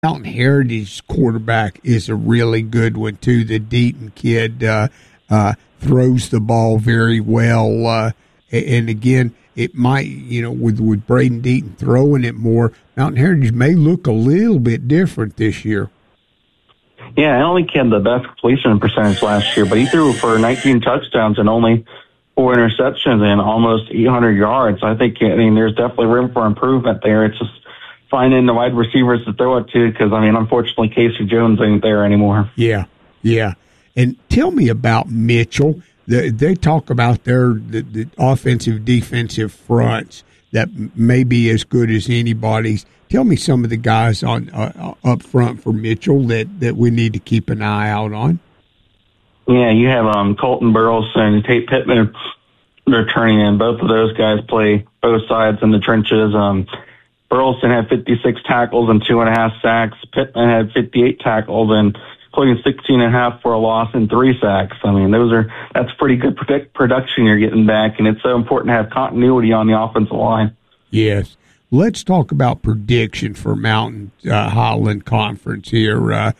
Mountain Heritage quarterback is a really good one, too. The Deaton kid throws the ball very well. And again, it might, with Braden Deaton throwing it more, Mountain Heritage may look a little bit different this year. Yeah, I don't think he had the best completion percentage last year, but he threw for 19 touchdowns and only 4 interceptions and almost 800 yards. I think, there's definitely room for improvement there. It's just finding the wide receivers to throw it to because, unfortunately, Casey Jones ain't there anymore. Yeah. And tell me about Mitchell. They talk about the offensive, defensive fronts that may be as good as anybody's. Tell me some of the guys on up front for Mitchell that we need to keep an eye out on. Yeah, you have Colton Burleson and Tate Pittman returning in. Both of those guys play both sides in the trenches. Burleson had 56 tackles and 2.5 sacks. Pittman had 58 tackles and including 16.5 for a loss and 3 sacks. That's pretty good production you're getting back, and it's so important to have continuity on the offensive line. Yes. Let's talk about prediction for Mountain Highland Conference here.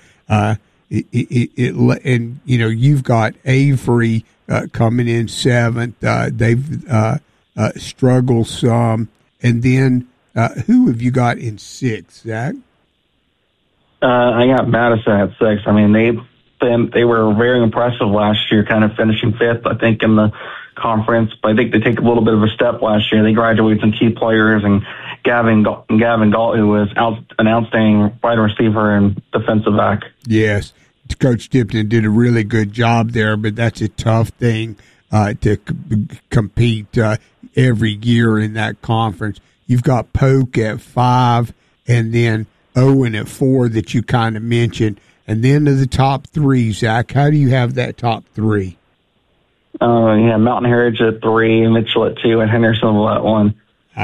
You've got Avery coming in 7th. They've struggled some. And then who have you got in 6th, Zach? I got Madison at 6. They were very impressive last year, kind of finishing 5th, I think, in the conference. But I think they take a little bit of a step last year. They graduated some key players, and Gavin Galt, who was an outstanding wide receiver and defensive back. Yes. Coach Tipton did a really good job there, but that's a tough thing to compete every year in that conference. You've got Polk at 5, and then Owen at 4 that you kind of mentioned. And then to the top 3, Zach, how do you have that top 3? Mountain Heritage at 3, Mitchell at 2, and Hendersonville at 1.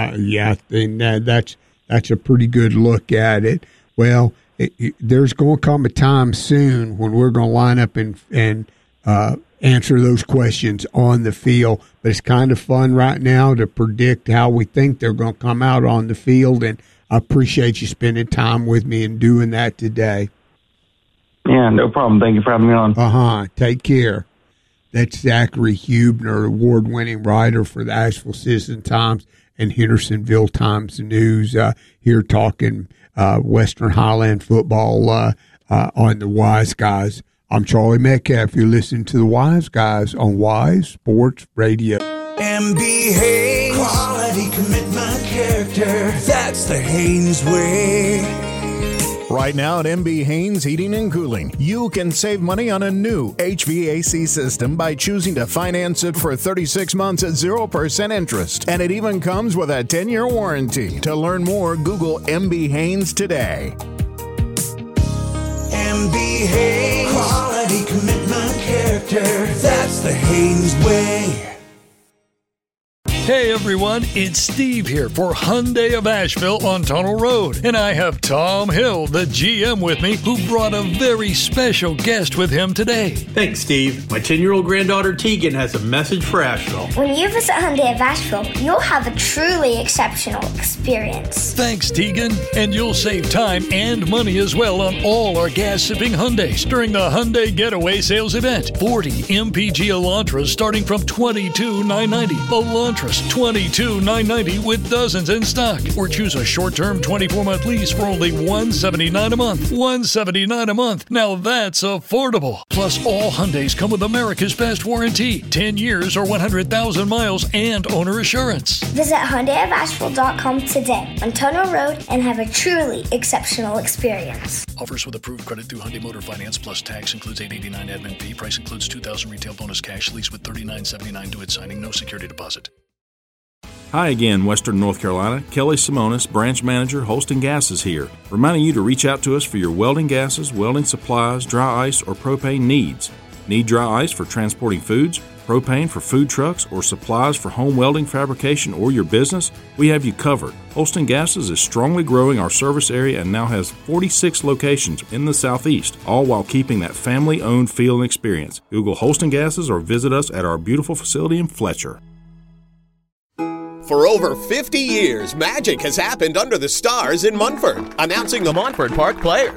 That's a pretty good look at it. Well, there's going to come a time soon when we're going to line up and answer those questions on the field. But it's kind of fun right now to predict how we think they're going to come out on the field, and I appreciate you spending time with me and doing that today. Yeah, no problem. Thank you for having me on. Take care. That's Zachary Hubner, award-winning writer for the Asheville Citizen-Times and Hendersonville Times News, here talking Western Highland football on the Wise Guys. I'm Charlie Metcalf. You're listening to the Wise Guys on Wise Sports Radio. MB Haynes, quality, commitment, character. That's the Haynes way. Right now at MB Haynes Heating and Cooling, you can save money on a new HVAC system by choosing to finance it for 36 months at 0% interest. And it even comes with a 10-year warranty. To learn more, Google MB Haynes today. MB Haynes, quality, commitment, character. That's the Haynes way. Hey everyone, it's Steve here for Hyundai of Asheville on Tunnel Road. And I have Tom Hill, the GM, with me, who brought a very special guest with him today. Thanks, Steve. My 10-year-old granddaughter Tegan has a message for Asheville. When you visit Hyundai of Asheville, you'll have a truly exceptional experience. Thanks, Tegan. And you'll save time and money as well on all our gas-sipping Hyundais during the Hyundai Getaway Sales Event. 40 MPG Elantras starting from $22,990. Elantras $22,990 with dozens in stock. Or choose a short-term 24-month lease for only $179 a month. $179 a month. Now that's affordable. Plus, all Hyundais come with America's Best Warranty. 10 years or 100,000 miles and owner assurance. Visit HyundaiofAsheville.com today on Tunnel Road and have a truly exceptional experience. Offers with approved credit through Hyundai Motor Finance plus tax includes $889 admin fee. Price includes $2,000 retail bonus cash lease with $39.79 due at signing. No security deposit. Hi again, Western North Carolina. Kelly Simonis, Branch Manager, Holston Gas is here, reminding you to reach out to us for your welding gases, welding supplies, dry ice, or propane needs. Need dry ice for transporting foods, propane for food trucks, or supplies for home welding fabrication or your business? We have you covered. Holston Gases is strongly growing our service area and now has 46 locations in the Southeast, all while keeping that family-owned feel and experience. Google Holston Gases or visit us at our beautiful facility in Fletcher. For over 50 years, magic has happened under the stars in Munford. Announcing the Montford Park Players.